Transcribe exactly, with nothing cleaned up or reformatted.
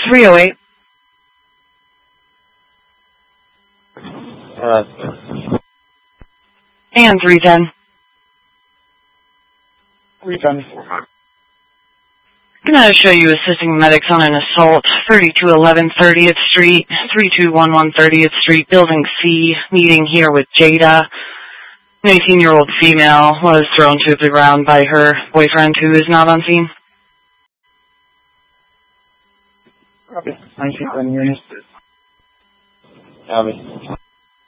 three oh eight. Uh, And three ten. three ten. I'm going to show you assisting medics on an assault, thirty-two eleven thirtieth Street, three two one one thirtieth Street, Building C, meeting here with Jada. An eighteen-year-old female was thrown to the ground by her boyfriend who is not on scene. Copy. nineteen ten units. Copy.